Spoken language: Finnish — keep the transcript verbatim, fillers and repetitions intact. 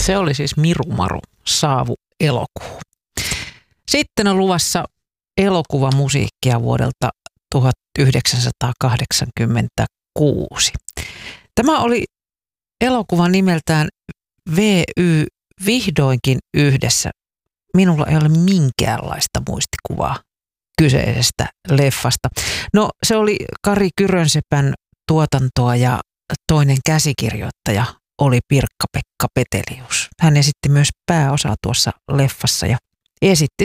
Se oli siis Miru Maru, Saavu elokuu. Sitten on luvassa elokuvamusiikkia vuodelta tuhatyhdeksänsataakahdeksankymmentäkuusi. Tämä oli elokuva nimeltään V Y vihdoinkin yhdessä. Minulla ei ole minkäänlaista muistikuvaa kyseisestä leffasta. No se oli Kari Kyrönsepän tuotantoa ja toinen käsikirjoittaja oli Pirkka-Pekka Petelius. Hän esitti myös pääosaa tuossa leffassa ja esitti